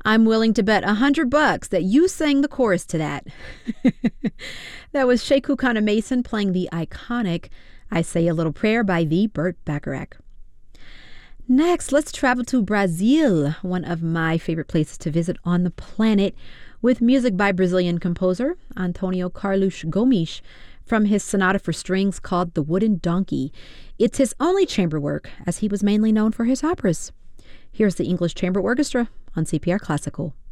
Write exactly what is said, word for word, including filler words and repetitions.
I'm willing to bet a hundred bucks that you sang the chorus to that. That was Sheku Kana-Mason playing the iconic I Say a Little Prayer by the Burt Bacharach. Next, let's travel to Brazil, one of my favorite places to visit on the planet, with music by Brazilian composer Antonio Carlos Gomes from his sonata for strings called The Wooden Donkey. It's his only chamber work, as he was mainly known for his operas. Here's the English Chamber Orchestra on C P R Classical.